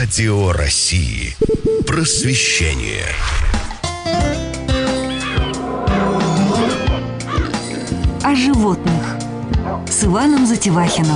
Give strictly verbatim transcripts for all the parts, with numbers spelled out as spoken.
Радио России. Просвещение. О животных с Иваном Затевахиным.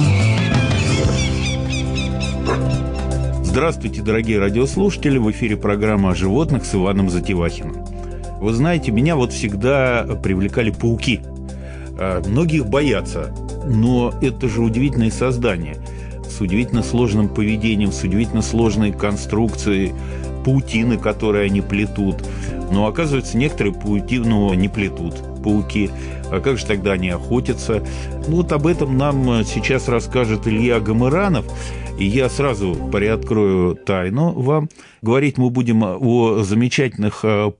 Здравствуйте, дорогие радиослушатели! В эфире программа «О животных» с Иваном Затевахиным. Вы знаете, меня вот всегда привлекали пауки. Многие их боятся, но это же удивительное создание с удивительно сложным поведением, с удивительно сложной конструкцией, паутины, которые они плетут. Но оказывается, некоторые паутину не плетут, пауки. А как же тогда они охотятся? Ну, вот об этом нам сейчас расскажет Илья Гамыранов. И я сразу приоткрою тайну вам. Говорить мы будем о замечательных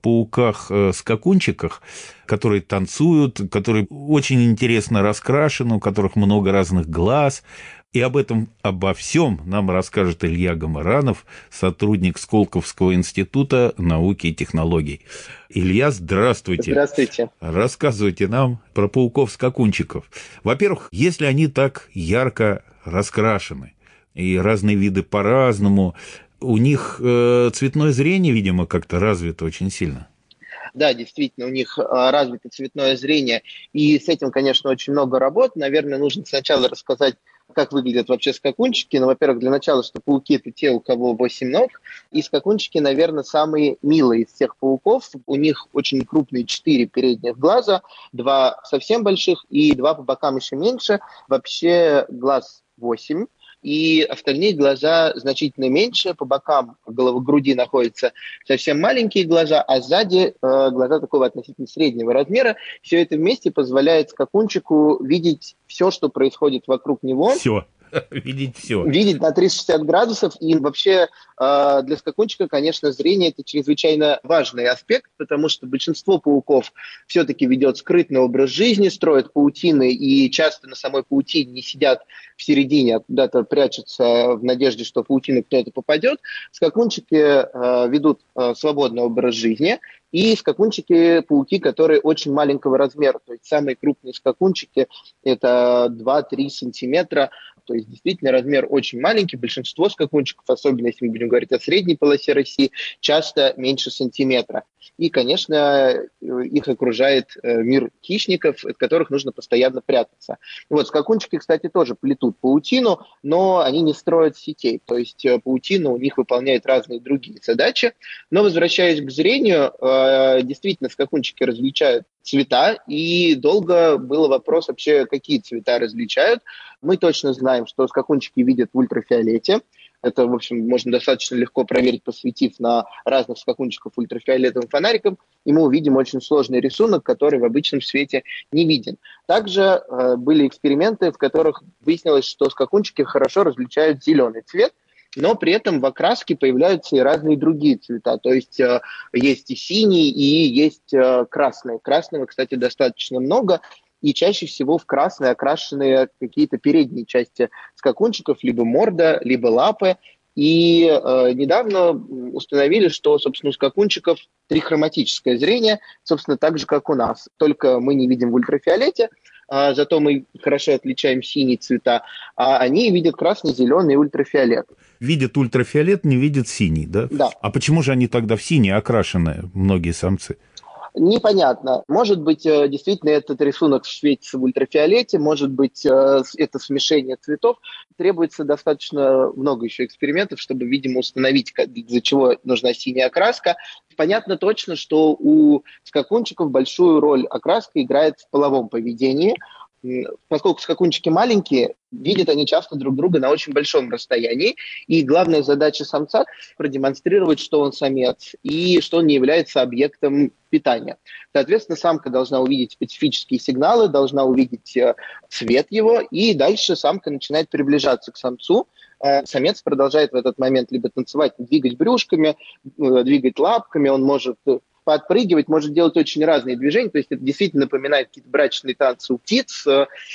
пауках-скакунчиках, которые танцуют, которые очень интересно раскрашены, у которых много разных глаз. И об этом, обо всем нам расскажет Илья Гамыранов, сотрудник Сколковского института науки и технологий. Илья, здравствуйте. Здравствуйте. Рассказывайте нам про пауков-скакунчиков. Во-первых, если они так ярко раскрашены, и разные виды по-разному, у них э, цветное зрение, видимо, как-то развито очень сильно. Да, действительно, у них развито цветное зрение, и с этим, конечно, очень много работ. Наверное, нужно сначала рассказать, как выглядят вообще скакунчики. Ну, во-первых, для начала, что пауки – это те, у кого восемь ног, и скакунчики, наверное, самые милые из всех пауков. У них очень крупные четыре передних глаза, два совсем больших и два по бокам еще меньше. Вообще глаз восемь. И остальные глаза значительно меньше, по бокам головы, груди находятся совсем маленькие глаза, а сзади э, глаза такого относительно среднего размера. Все это вместе позволяет скакунчику видеть все, что происходит вокруг него. Все. Видеть все. Видеть на триста шестьдесят градусов. И вообще э, для скакунчика, конечно, зрение – это чрезвычайно важный аспект, потому что большинство пауков все-таки ведет скрытный образ жизни, строят паутины, и часто на самой паутине не сидят в середине, а куда-то прячутся в надежде, что в паутину кто-то попадет. Скакунчики э, ведут э, свободный образ жизни. И скакунчики, пауки, которые очень маленького размера. То есть самые крупные скакунчики – это два-три сантиметра. То есть действительно размер очень маленький. Большинство скакунчиков, особенно если мы будем говорить о средней полосе России, часто меньше сантиметра. И, конечно, их окружает мир хищников, от которых нужно постоянно прятаться. Вот, скакунчики, кстати, тоже плетут паутину, но они не строят сетей. То есть паутина у них выполняет разные другие задачи. Но, возвращаясь к зрению, действительно, скакунчики различают цвета, и долго был вопрос вообще, какие цвета различают. Мы точно знаем, что скакунчики видят в ультрафиолете. Это, в общем, можно достаточно легко проверить, посветив на разных скакунчиков ультрафиолетовым фонариком, и мы увидим очень сложный рисунок, который в обычном свете не виден. Также э, были эксперименты, в которых выяснилось, что скакунчики хорошо различают зеленый цвет, но при этом в окраске появляются и разные другие цвета. То есть э, есть и синий, и есть э, красный. Красного, кстати, достаточно много. И чаще всего в красные окрашены какие-то передние части скакунчиков, либо морда, либо лапы. И э, недавно установили, что, собственно, у скакунчиков трихроматическое зрение, собственно, так же, как у нас. Только мы не видим в ультрафиолете, а зато мы хорошо отличаем синие цвета, а они видят красный, зеленый и ультрафиолет. Видят ультрафиолет, не видят синий, да? Да. А почему же они тогда в синий окрашены, многие самцы? Непонятно. Может быть, действительно этот рисунок светится в ультрафиолете, может быть, это смешение цветов. Требуется достаточно много еще экспериментов, чтобы, видимо, установить, из-за чего нужна синяя окраска. Понятно точно, что у скакунчиков большую роль окраска играет в половом поведении. Поскольку скакунчики маленькие, видят они часто друг друга на очень большом расстоянии. И главная задача самца – продемонстрировать, что он самец и что он не является объектом питания. Соответственно, самка должна увидеть специфические сигналы, должна увидеть цвет его, и дальше самка начинает приближаться к самцу. Самец продолжает в этот момент либо танцевать, двигать брюшками, двигать лапками, он может подпрыгивать, может делать очень разные движения, то есть это действительно напоминает какие-то брачные танцы у птиц.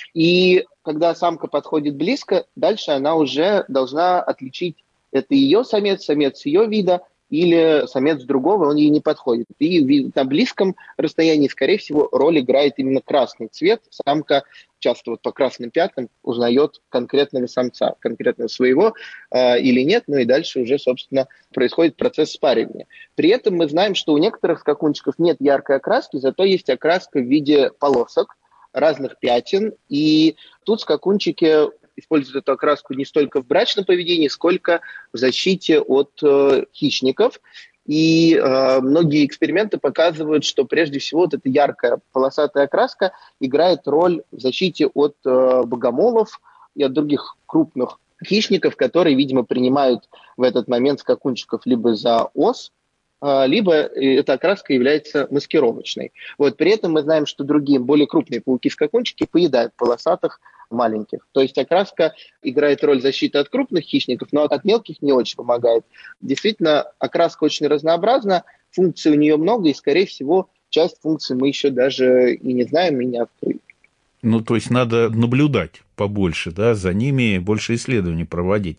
И когда самка подходит близко, дальше она уже должна отличить, это ее самец, самец ее вида, или самец другого, он ей не подходит. И на близком расстоянии, скорее всего, роль играет именно красный цвет. Самка часто вот по красным пятнам узнает конкретного самца, конкретно своего э, или нет, ну и дальше уже, собственно, происходит процесс спаривания. При этом мы знаем, что у некоторых скакунчиков нет яркой окраски, зато есть окраска в виде полосок, разных пятен, и тут скакунчики используют эту окраску не столько в брачном поведении, сколько в защите от э, хищников. И э, многие эксперименты показывают, что прежде всего вот эта яркая полосатая окраска играет роль в защите от э, богомолов и от других крупных хищников, которые, видимо, принимают в этот момент скакунчиков либо за ос, э, либо эта окраска является маскировочной. Вот, при этом мы знаем, что другие, более крупные пауки-скакунчики поедают полосатых маленьких. То есть окраска играет роль защиты от крупных хищников, но от мелких не очень помогает. Действительно, окраска очень разнообразна, функций у нее много, и, скорее всего, часть функций мы еще даже и не знаем, и не открыли. Ну, то есть надо наблюдать побольше, да, за ними, больше исследований проводить.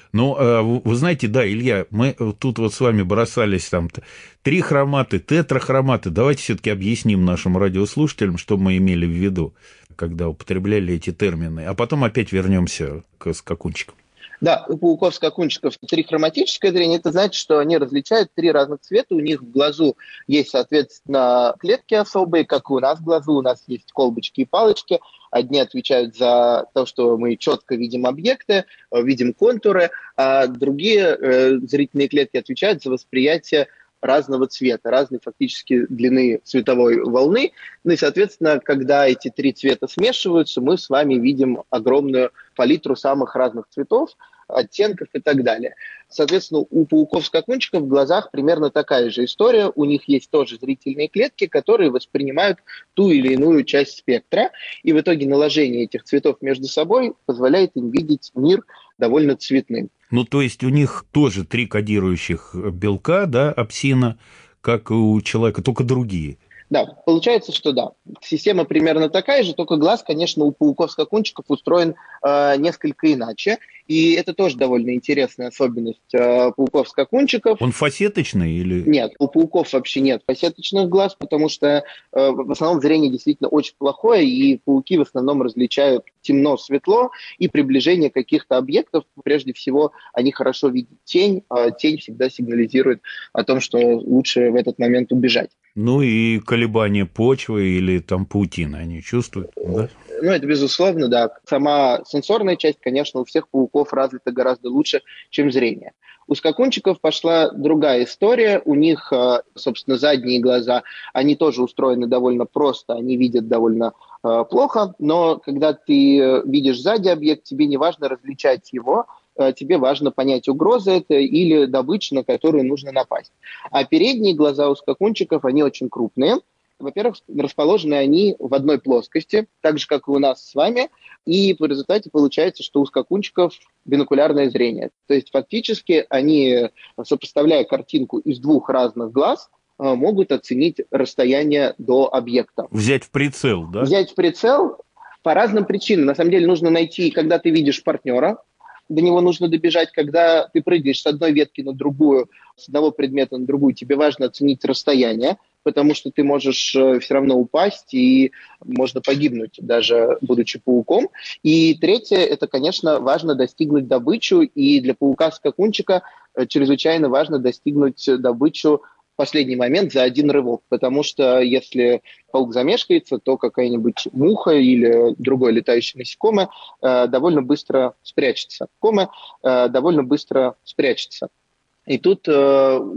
Ну, вы знаете, да, Илья, мы тут вот с вами бросались там трихроматы, тетрахроматы. Давайте все-таки объясним нашим радиослушателям, что мы имели в виду, когда употребляли эти термины. А потом опять вернемся к скакунчикам. Да, у пауков-скакунчиков трихроматическое зрение. Это значит, что они различают три разных цвета. У них в глазу есть, соответственно, клетки особые, как и у нас в глазу. У нас есть колбочки и палочки. Одни отвечают за то, что мы четко видим объекты, видим контуры, а другие э, зрительные клетки отвечают за восприятие разного цвета, разной фактически длины цветовой волны. Ну и, соответственно, когда эти три цвета смешиваются, мы с вами видим огромную палитру самых разных цветов, оттенков и так далее. Соответственно, у пауков-скакунчиков в глазах примерно такая же история. У них есть тоже зрительные клетки, которые воспринимают ту или иную часть спектра. И в итоге наложение этих цветов между собой позволяет им видеть мир довольно цветным. Ну, то есть у них тоже три кодирующих белка, да, апсина, как у человека, только другие. Да, получается, что да. Система примерно такая же, только глаз, конечно, у пауков-скакунчиков устроен э, несколько иначе. И это тоже довольно интересная особенность э, пауков-скакунчиков. Он фасеточный или... Нет, у пауков вообще нет фасеточных глаз, потому что э, в основном зрение действительно очень плохое, и пауки в основном различают темно-светло и приближение каких-то объектов. Прежде всего, они хорошо видят тень, а тень всегда сигнализирует о том, что лучше в этот момент убежать. Ну и колебания почвы или там паутины они чувствуют, да? Ну, это безусловно, да. Сама сенсорная часть, конечно, у всех пауков развита гораздо лучше, чем зрение. У скакунчиков пошла другая история. У них, собственно, задние глаза, они тоже устроены довольно просто, они видят довольно э, плохо, но когда ты видишь сзади объект, тебе не важно различать его, тебе важно понять, угроза это или добыча, на которую нужно напасть. А передние глаза у скакунчиков, они очень крупные. Во-первых, расположены они в одной плоскости, так же, как и у нас с вами, и в результате получается, что у скакунчиков бинокулярное зрение. То есть фактически они, сопоставляя картинку из двух разных глаз, могут оценить расстояние до объекта. Взять в прицел, да? Взять в прицел по разным причинам. На самом деле нужно найти, когда ты видишь партнера, до него нужно добежать, когда ты прыгаешь с одной ветки на другую, с одного предмета на другую, тебе важно оценить расстояние, потому что ты можешь все равно упасть и можно погибнуть, даже будучи пауком. И третье, это, конечно, важно достигнуть добычу, и для паука-скакунчика чрезвычайно важно достигнуть добычу в последний момент за один рывок, потому что если паук замешкается, то какая-нибудь муха или другое летающее насекомое э, довольно быстро спрячется. Насекомое э, довольно быстро спрячется. И тут э,